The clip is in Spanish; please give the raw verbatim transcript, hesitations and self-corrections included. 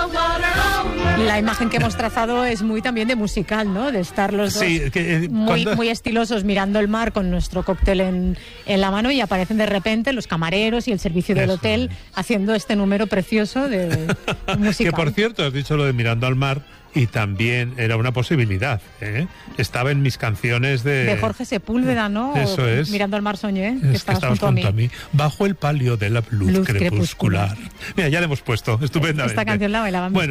La imagen que hemos trazado es muy también de musical, ¿no? De estar los dos sí, que, eh, muy, cuando... muy estilosos mirando el mar con nuestro cóctel en, en la mano y aparecen de repente los camareros y el servicio del Eso hotel es. haciendo este número precioso de, de musical. Que por cierto, has dicho lo de mirando al mar y también era una posibilidad, ¿eh? Estaba en mis canciones de... De Jorge Sepúlveda, ¿no? Eso es. Mirando al mar soñé, Es que que estabas estabas junto, junto a mí. Bajo el palio de la luz, Luz crepuscular. crepuscular. Mira, ya le hemos puesto, estupendamente. Esta canción la bailaban. Bueno,